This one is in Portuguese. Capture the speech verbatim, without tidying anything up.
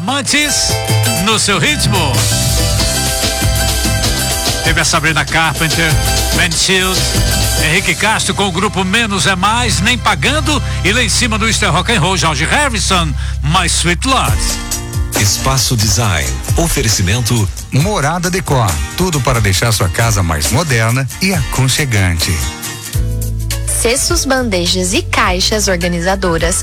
Amantes no seu ritmo. Teve a Sabrina Carpenter, Ben Shields, Henrique Castro com o grupo Menos é Mais, Nem Pagando, e lá em cima do Mister Rock and Roll, George Harrison, My Sweet Lord. Espaço Design. Oferecimento Morada Decor. Tudo para deixar sua casa mais moderna e aconchegante. Cestos, bandejas e caixas organizadoras